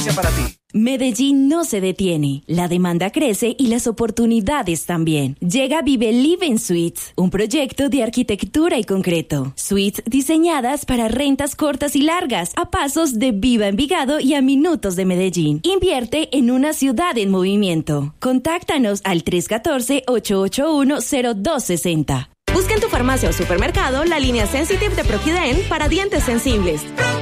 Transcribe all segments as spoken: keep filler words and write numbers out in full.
experiencia para ti. Medellín no se detiene, la demanda crece y las oportunidades también. Llega Vive Living Suites, un proyecto de arquitectura y concreto. Suites diseñadas para rentas cortas y largas, a pasos de Viva Envigado y a minutos de Medellín. Invierte en una ciudad en movimiento. Contáctanos al tres uno cuatro, ocho ocho uno, cero dos seis cero. Busca en tu farmacia o supermercado la línea Sensitive de Proquiden para dientes sensibles.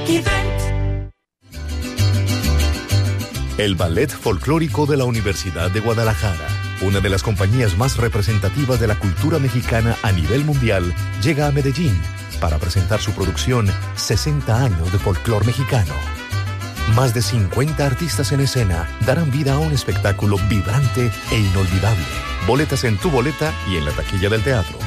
El Ballet Folclórico de la Universidad de Guadalajara, una de las compañías más representativas de la cultura mexicana a nivel mundial, llega a Medellín para presentar su producción sesenta años de folclor mexicano. Más de cincuenta artistas en escena darán vida a un espectáculo vibrante e inolvidable. Boletas en tu boleta y en la taquilla del teatro.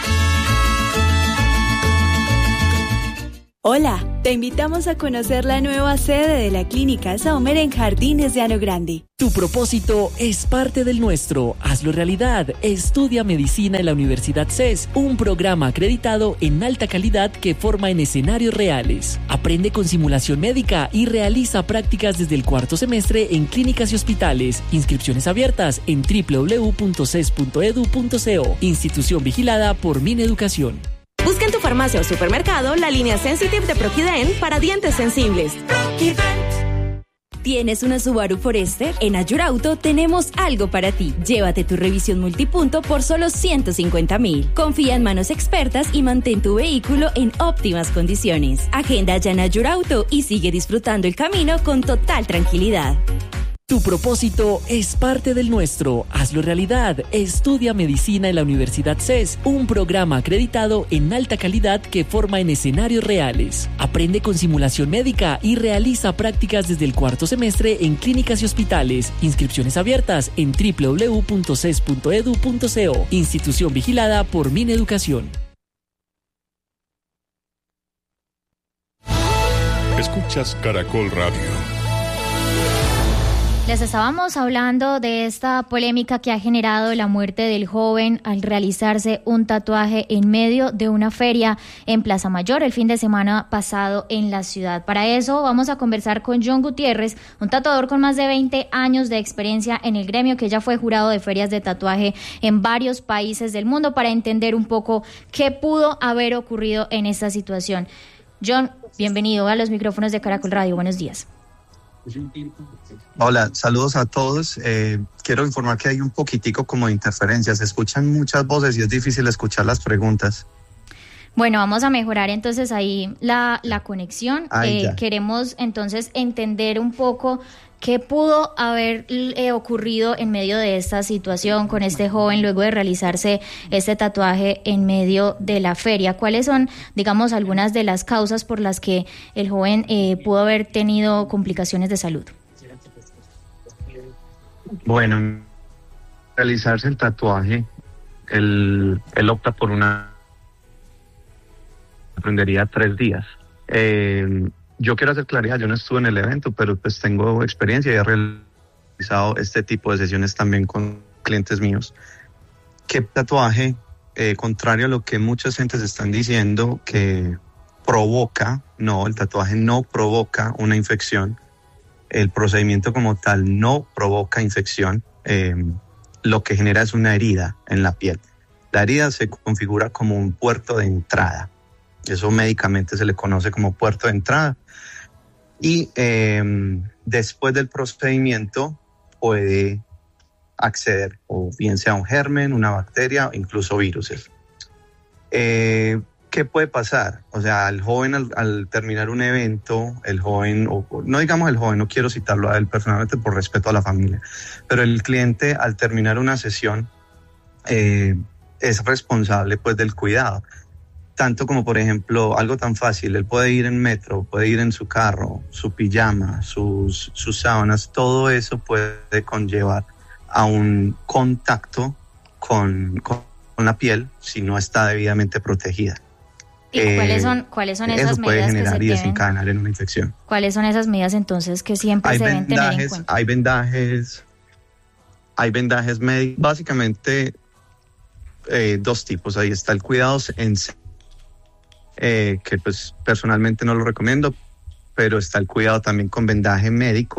Hola, te invitamos a conocer la nueva sede de la Clínica Saumer en Jardines de Ano Grande. Tu propósito es parte del nuestro. Hazlo realidad. Estudia medicina en la Universidad C E S, un programa acreditado en alta calidad que forma en escenarios reales. Aprende con simulación médica y realiza prácticas desde el cuarto semestre en clínicas y hospitales. Inscripciones abiertas en doble u doble u doble u punto c e s punto e d u punto co. Institución vigilada por Mineducación. Busca en tu farmacia o supermercado la línea Sensitive de Proquiden para dientes sensibles. ¿Tienes una Subaru Forester? En Ayurauto tenemos algo para ti. Llévate tu revisión multipunto por solo ciento cincuenta mil. Confía en manos expertas y mantén tu vehículo en óptimas condiciones. Agenda ya en Ayurauto y sigue disfrutando el camino con total tranquilidad. Tu propósito es parte del nuestro. Hazlo realidad. Estudia medicina en la Universidad C E S, un programa acreditado en alta calidad que forma en escenarios reales. Aprende con simulación médica y realiza prácticas desde el cuarto semestre en clínicas y hospitales. Inscripciones abiertas en doble u doble u doble u punto c e s punto e d u punto co. Institución vigilada por Mineducación. Escuchas Caracol Radio. Les estábamos hablando de esta polémica que ha generado la muerte del joven al realizarse un tatuaje en medio de una feria en Plaza Mayor el fin de semana pasado en la ciudad. Para eso vamos a conversar con John Gutiérrez, un tatuador con más de veinte años de experiencia en el gremio, que ya fue jurado de ferias de tatuaje en varios países del mundo, para entender un poco qué pudo haber ocurrido en esta situación. John, bienvenido a los micrófonos de Caracol Radio. Buenos días. Hola, saludos a todos. Eh, quiero informar que hay un poquitico como de interferencia. Se escuchan muchas voces y es difícil escuchar las preguntas. Bueno, vamos a mejorar entonces ahí la, la conexión. Ay, eh, queremos entonces entender un poco qué pudo haber eh, ocurrido en medio de esta situación con este joven luego de realizarse este tatuaje en medio de la feria. ¿Cuáles son, digamos, algunas de las causas por las que el joven eh, pudo haber tenido complicaciones de salud? Bueno, realizarse el tatuaje, él, él opta por una... aprendería tres días. Eh, yo quiero hacer claridad, yo no estuve en el evento, pero pues tengo experiencia y he realizado este tipo de sesiones también con clientes míos. ¿Qué tatuaje, eh, contrario a lo que muchas gentes están diciendo, que provoca? No, el tatuaje no provoca una infección. El procedimiento como tal no provoca infección. Eh, lo que genera es una herida en la piel. La herida se configura como un puerto de entrada. Eso médicamente se le conoce como puerto de entrada. Y eh, después del procedimiento puede acceder, o bien sea un germen, una bacteria, o incluso virus. Eh, ¿Qué puede pasar? O sea, el joven al, al terminar un evento, el joven, o no digamos el joven, no quiero citarlo a él personalmente por respeto a la familia, pero el cliente al terminar una sesión eh, es responsable pues del cuidado. Tanto como, por ejemplo, algo tan fácil, él puede ir en metro, puede ir en su carro, su pijama, sus, sus sábanas, todo eso puede conllevar a un contacto con, con, con la piel si no está debidamente protegida. ¿Y eh, cuáles son, cuáles son esas medidas que se Eso puede generar y desencadenar en una infección. ¿Cuáles son esas medidas entonces que siempre hay se deben vendajes, tener en cuenta? Hay vendajes, hay vendajes médicos, básicamente eh, dos tipos. Ahí está el cuidado en Eh, que pues personalmente no lo recomiendo, pero está el cuidado también con vendaje médico,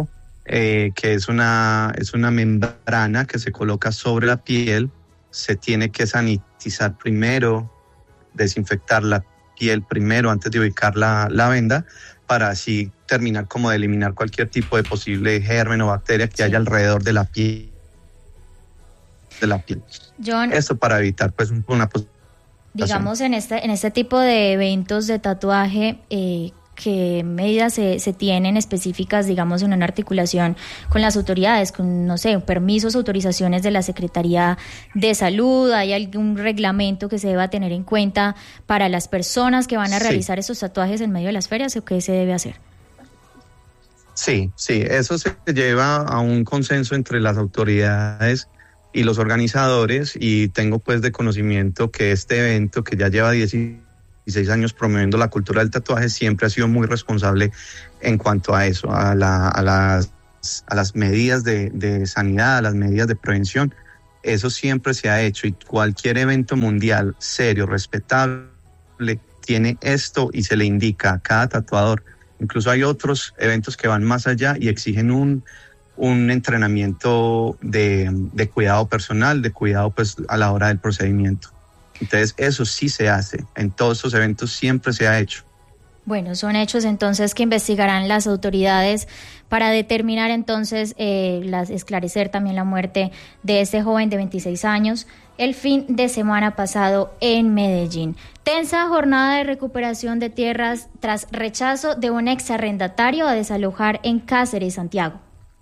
eh, que es una, es una membrana que se coloca sobre la piel. Se tiene que sanitizar primero, desinfectar la piel primero antes de ubicar la, la venda, para así terminar como de eliminar cualquier tipo de posible germen o bacteria que sí. haya alrededor de la piel. De la piel. John, Esto para evitar pues una digamos en este, en este tipo de eventos de tatuaje, eh, ¿qué medidas se, se tienen específicas, digamos, en una articulación con las autoridades, con, no sé, permisos, autorizaciones de la Secretaría de Salud? ¿Hay algún reglamento que se deba tener en cuenta para las personas que van a realizar sí. esos tatuajes en medio de las ferias, o qué se debe hacer? Sí, sí, eso se lleva a un consenso entre las autoridades y los organizadores, y tengo pues de conocimiento que este evento, que ya lleva dieciséis años promoviendo la cultura del tatuaje, siempre ha sido muy responsable en cuanto a eso, a, la, a, las, a las medidas de, de sanidad, a las medidas de prevención. Eso siempre se ha hecho, y cualquier evento mundial serio, respetable, tiene esto y se le indica a cada tatuador. Incluso hay otros eventos que van más allá y exigen un un entrenamiento de, de cuidado personal, de cuidado pues a la hora del procedimiento. Entonces eso sí se hace, en todos estos eventos siempre se ha hecho. Bueno, son hechos entonces que investigarán las autoridades para determinar entonces, eh, las, esclarecer también la muerte de este joven de veintiséis años el fin de semana pasado en Medellín. Tensa jornada de recuperación de tierras tras rechazo de un exarrendatario a desalojar en Cáceres, Santiago.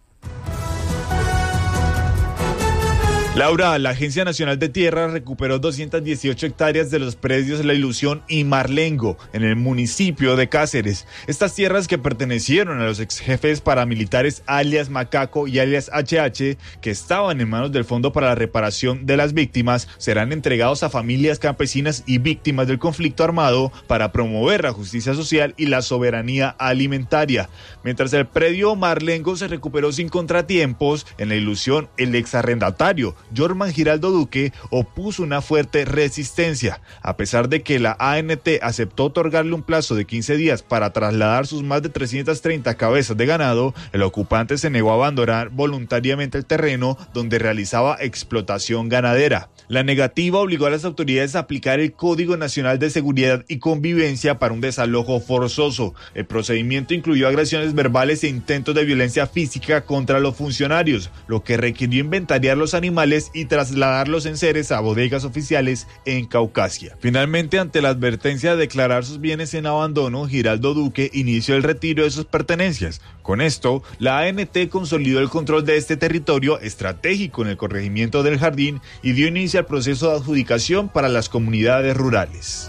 Laura, la Agencia Nacional de Tierras recuperó doscientas dieciocho hectáreas de los predios La Ilusión y Marlengo, en el municipio de Cáceres. Estas tierras, que pertenecieron a los ex jefes paramilitares alias Macaco y alias H H, que estaban en manos del Fondo para la Reparación de las Víctimas, serán entregados a familias campesinas y víctimas del conflicto armado para promover la justicia social y la soberanía alimentaria. Mientras el predio Marlengo se recuperó sin contratiempos, en La Ilusión el exarrendatario Jorman Giraldo Duque opuso una fuerte resistencia. A pesar de que la A N T aceptó otorgarle un plazo de quince días para trasladar sus más de trescientas treinta cabezas de ganado, el ocupante se negó a abandonar voluntariamente el terreno donde realizaba explotación ganadera. La negativa obligó a las autoridades a aplicar el Código Nacional de Seguridad y Convivencia para un desalojo forzoso. El procedimiento incluyó agresiones verbales e intentos de violencia física contra los funcionarios, lo que requirió inventariar los animales y trasladar los enseres a bodegas oficiales en Caucasia. Finalmente, ante la advertencia de declarar sus bienes en abandono, Giraldo Duque inició el retiro de sus pertenencias. Con esto, la A N T consolidó el control de este territorio estratégico en el corregimiento del Jardín y dio inicio al proceso de adjudicación para las comunidades rurales.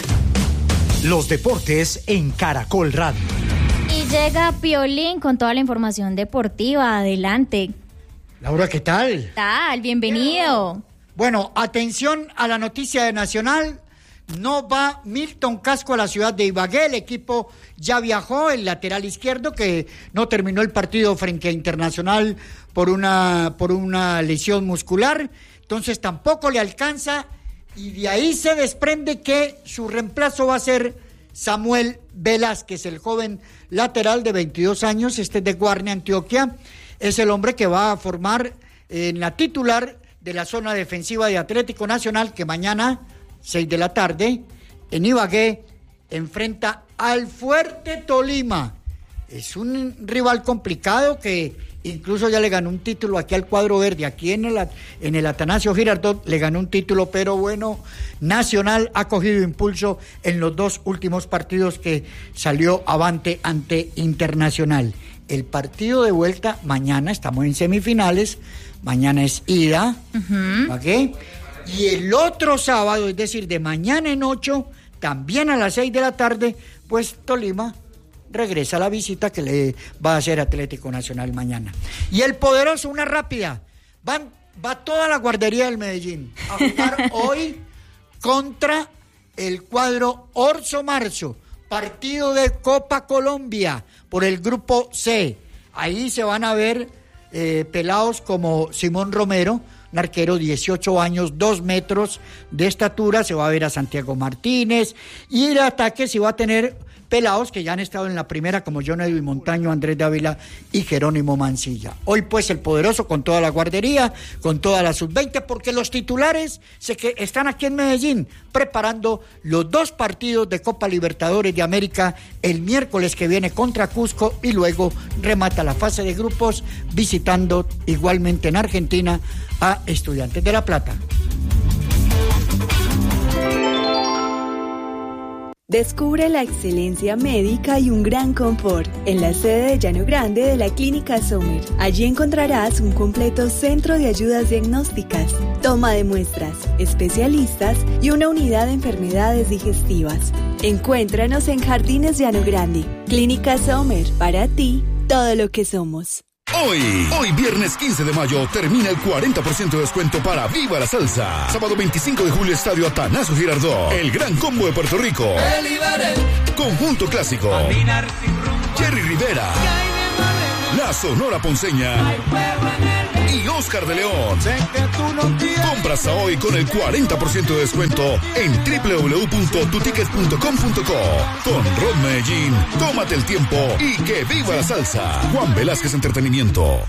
Los deportes en Caracol Radio. Y llega Piolín con toda la información deportiva. Adelante. Laura, ¿qué tal? ¿Qué tal? Bienvenido. Bueno, atención a la noticia de Nacional. No va Milton Casco a la ciudad de Ibagué. El equipo ya viajó. El lateral izquierdo, que no terminó el partido frente a Internacional por una, por una lesión muscular, entonces tampoco le alcanza, y de ahí se desprende que su reemplazo va a ser Samuel Velázquez, el joven lateral de veintidós años, este es de Guarne, Antioquia. Es el hombre que va a formar en la titular de la zona defensiva de Atlético Nacional, que mañana, seis de la tarde, en Ibagué, enfrenta al Fuerte Tolima. Es un rival complicado que incluso ya le ganó un título aquí al cuadro verde, aquí en el, en el Atanasio Girardot le ganó un título, pero bueno, Nacional ha cogido impulso en los dos últimos partidos que salió avante ante Internacional. El partido de vuelta mañana, estamos en semifinales, mañana es ida, uh-huh. ¿Okay? Y el otro sábado, es decir, de mañana en ocho, también a las seis de la tarde, pues Tolima regresa a la visita que le va a hacer Atlético Nacional mañana. Y el poderoso, una rápida, van, va toda la guardería del Medellín a jugar hoy contra el cuadro Orso Marzo, partido de Copa Colombia por el grupo C. Ahí se van a ver eh, pelados como Simón Romero, un arquero, dieciocho años, dos metros de estatura. Se va a ver a Santiago Martínez, y el ataque se va a tener pelados que ya han estado en la primera, como John Edwin Montaño, Andrés Dávila y Jerónimo Mancilla. Hoy pues el poderoso con toda la guardería, con toda la sub veinte, porque los titulares se que están aquí en Medellín preparando los dos partidos de Copa Libertadores de América el miércoles que viene contra Cusco y luego remata la fase de grupos visitando igualmente en Argentina a Estudiantes de La Plata. Descubre la excelencia médica y un gran confort en la sede de Llano Grande de la Clínica Sommer. Allí encontrarás un completo centro de ayudas diagnósticas, toma de muestras, especialistas y una unidad de enfermedades digestivas. Encuéntranos en Jardines Llano Grande. Clínica Sommer, para ti, todo lo que somos. Hoy, hoy viernes quince de mayo, termina el cuarenta por ciento de descuento para Viva la Salsa. Sábado veinticinco de julio, Estadio Atanasio Girardot. El gran combo de Puerto Rico. Conjunto Clásico. Jerry Rivera. La Sonora Ponceña. Y Oscar de León. Compras hasta hoy con el cuarenta por ciento de descuento en doble u doble u doble u punto tu ticket punto com punto co. Con Rod Medellín, tómate el tiempo y que viva la salsa. Juan Velázquez Entretenimiento.